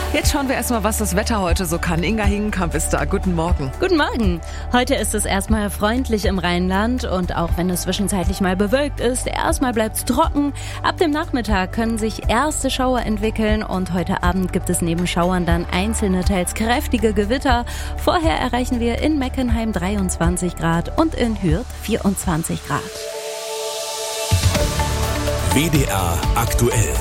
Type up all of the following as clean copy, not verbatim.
Jetzt schauen wir erstmal, was das Wetter heute so kann. Inga Hingenkamp ist da. Guten Morgen. Guten Morgen. Heute ist es erstmal freundlich im Rheinland und auch wenn es zwischenzeitlich mal bewölkt ist, erstmal bleibt es trocken. Ab dem Nachmittag können sich erste Schauer entwickeln und heute Abend gibt es neben Schauern dann einzelne, teils kräftige Gewitter. Vorher erreichen wir in Meckenheim 23 Grad und in Hürth 24 Grad. WDR aktuell.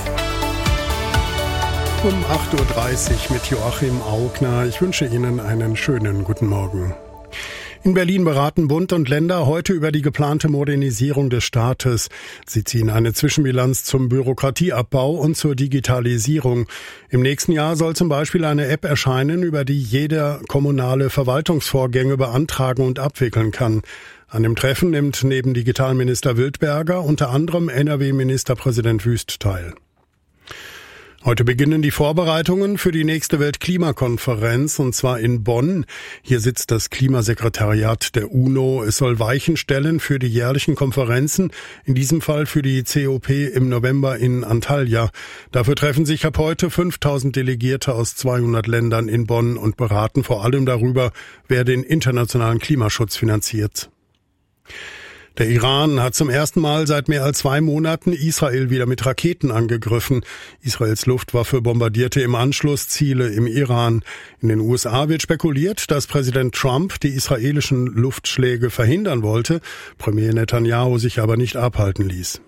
Um 8.30 Uhr mit Joachim Augner. Ich wünsche Ihnen einen schönen guten Morgen. In Berlin beraten Bund und Länder heute über die geplante Modernisierung des Staates. Sie ziehen eine Zwischenbilanz zum Bürokratieabbau und zur Digitalisierung. Im nächsten Jahr soll zum Beispiel eine App erscheinen, über die jeder kommunale Verwaltungsvorgänge beantragen und abwickeln kann. An dem Treffen nimmt neben Digitalminister Wildberger unter anderem NRW-Ministerpräsident Wüst teil. Heute beginnen die Vorbereitungen für die nächste Weltklimakonferenz, und zwar in Bonn. Hier sitzt das Klimasekretariat der UNO. Es soll Weichen stellen für die jährlichen Konferenzen, in diesem Fall für die COP im November in Antalya. Dafür treffen sich ab heute 5000 Delegierte aus 200 Ländern in Bonn und beraten vor allem darüber, wer den internationalen Klimaschutz finanziert. Der Iran hat zum ersten Mal seit mehr als 2 Monaten Israel wieder mit Raketen angegriffen. Israels Luftwaffe bombardierte im Anschluss Ziele im Iran. In den USA wird spekuliert, dass Präsident Trump die israelischen Luftschläge verhindern wollte, Premier Netanyahu sich aber nicht abhalten ließ.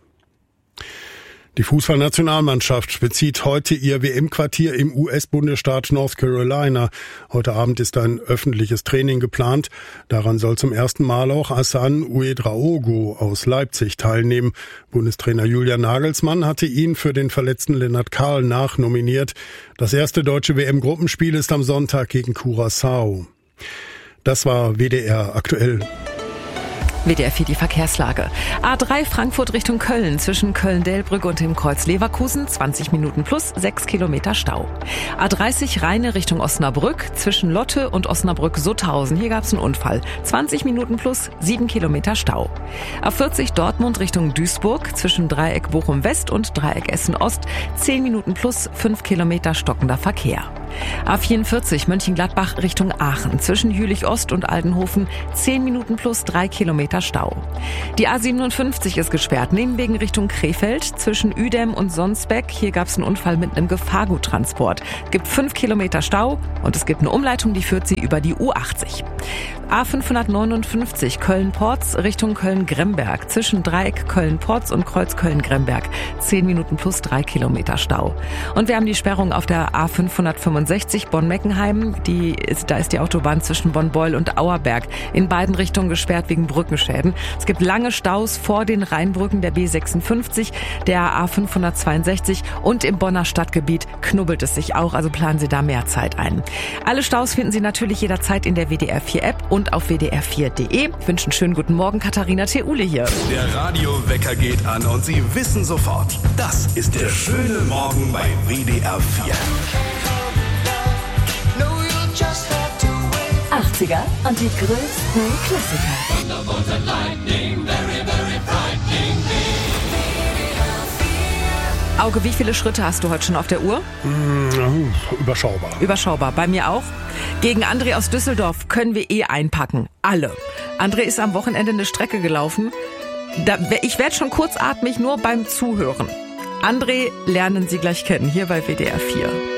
Die Fußballnationalmannschaft bezieht heute ihr WM-Quartier im US-Bundesstaat North Carolina. Heute Abend ist ein öffentliches Training geplant. Daran soll zum ersten Mal auch Hassan Ouedraogo aus Leipzig teilnehmen. Bundestrainer Julian Nagelsmann hatte ihn für den verletzten Lennart Kahl nachnominiert. Das erste deutsche WM-Gruppenspiel ist am Sonntag gegen Curaçao. Das war WDR aktuell. WDR 4 die Verkehrslage. A3 Frankfurt Richtung Köln, zwischen Köln-Delbrück und dem Kreuz Leverkusen, 20 Minuten plus 6 Kilometer Stau. A30 Rheine Richtung Osnabrück, zwischen Lotte und Osnabrück-Sutthausen, hier gab es einen Unfall, 20 Minuten plus 7 Kilometer Stau. A40 Dortmund Richtung Duisburg, zwischen Dreieck Bochum-West und Dreieck Essen-Ost, 10 Minuten plus 5 Kilometer stockender Verkehr. A44 Mönchengladbach Richtung Aachen, zwischen Jülich-Ost und Aldenhofen, 10 Minuten plus 3 Kilometer Stau. Die A57 ist gesperrt, Nebenwegen Richtung Krefeld, zwischen Uedem und Sonsbeck. Hier gab es einen Unfall mit einem Gefahrguttransport. Es gibt 5 Kilometer Stau und es gibt eine Umleitung, die führt sie über die U80. A559 Köln-Porz Richtung Köln-Gremberg, zwischen Dreieck Köln-Porz und Kreuz Köln-Gremberg, 10 Minuten plus 3 Kilometer Stau. Und wir haben die Sperrung auf der A565 Bonn-Meckenheim. Da ist die Autobahn zwischen Bonn-Beul und Auerberg in beiden Richtungen gesperrt wegen Brückenschäden. Es gibt lange Staus vor den Rheinbrücken der B56, der A562 und im Bonner Stadtgebiet knubbelt es sich auch, also planen Sie da mehr Zeit ein. Alle Staus finden Sie natürlich jederzeit in der WDR 4 App und auf wdr4.de. Ich wünsche einen schönen guten Morgen, Katharina Theule hier. Der Radiowecker geht an und Sie wissen sofort, das ist der schöne Morgen bei WDR 4. 80er und die größten Klassiker. Auge, wie viele Schritte hast du heute schon auf der Uhr? Überschaubar. Überschaubar, bei mir auch. Gegen André aus Düsseldorf können wir einpacken. Alle. André ist am Wochenende eine Strecke gelaufen. Ich werde schon kurzatmig nur beim Zuhören. André lernen Sie gleich kennen, hier bei WDR 4.